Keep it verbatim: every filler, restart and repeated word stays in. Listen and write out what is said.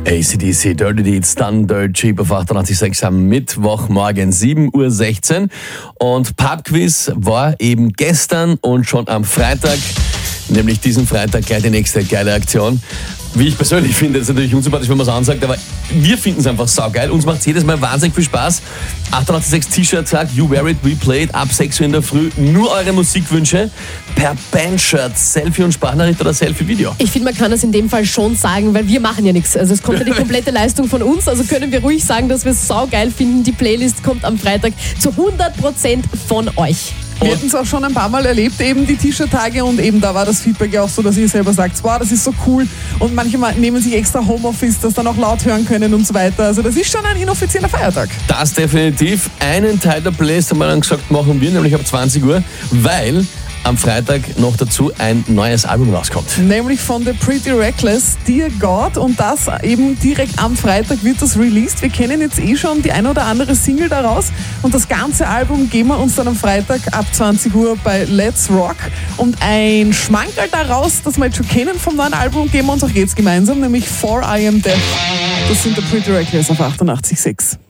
A C D C, Dirty Deeds, dann Dirt Cheap auf achtundachtzig Komma sechs am Mittwochmorgen, sieben Uhr sechzehn. Und Pubquiz war eben gestern und schon am Freitag, nämlich diesen Freitag gleich die nächste geile Aktion. Wie ich persönlich finde, das ist natürlich unsympathisch, wenn man es ansagt, aber wir finden es einfach saugeil. Uns macht es jedes Mal wahnsinnig viel Spaß. achtundachtzig Komma sechs T-Shirt sagt, you wear it, we play it, ab sechs Uhr in der Früh. Nur eure Musikwünsche per Bandshirt, Selfie und Sprachnachricht oder Selfie-Video. Ich finde, man kann das in dem Fall schon sagen, weil wir machen ja nichts. Also es kommt ja die komplette Leistung von uns, also können wir ruhig sagen, dass wir es saugeil finden. Die Playlist kommt am Freitag zu hundert Prozent von euch. Wir hatten es auch schon ein paar Mal erlebt, eben die T-Shirt-Tage, und eben da war das Feedback ja auch so, dass ihr selber sagt, wow, das ist so cool, und manche nehmen sich extra Homeoffice, das dann auch laut hören können und so weiter. Also das ist schon ein inoffizieller Feiertag. Das definitiv. Einen Teil der Playlist haben wir dann gesagt, machen wir, nämlich ab zwanzig Uhr, weil am Freitag noch dazu ein neues Album rauskommt. Nämlich von The Pretty Reckless, Dear God, und das eben direkt am Freitag wird das released. Wir kennen jetzt eh schon die eine oder andere Single daraus, und das ganze Album geben wir uns dann am Freitag ab zwanzig Uhr bei Let's Rock. Und ein Schmankerl daraus, das wir jetzt schon kennen vom neuen Album, geben wir uns auch jetzt gemeinsam, nämlich For I Am Deaf. Das sind The Pretty Reckless auf achtundachtzig Komma sechs.